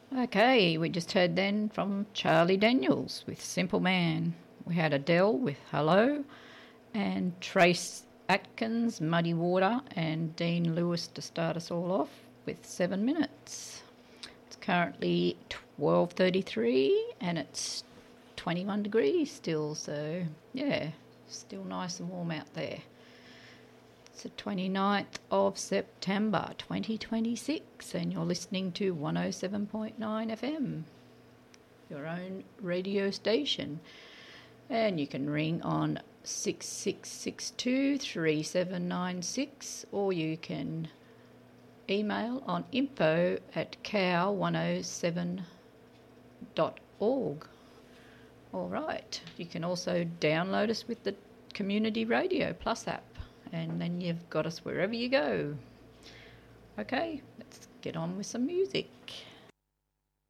Okay, we just heard then from Charlie Daniels with Simple Man. We had Adele with Hello, and Trace Atkins, Muddy Water, and Dean Lewis to start us all off with 7 minutes. It's currently 12:33 and it's 21 degrees still, so yeah, still nice and warm out there. It's the 29th of September 2026 and you're listening to 107.9 FM, your own radio station. And you can ring on 6662 3796 or you can email on info@cow107.org. All right, you can also download us with the Community Radio Plus app and then you've got us wherever you go. Okay, let's get on with some music.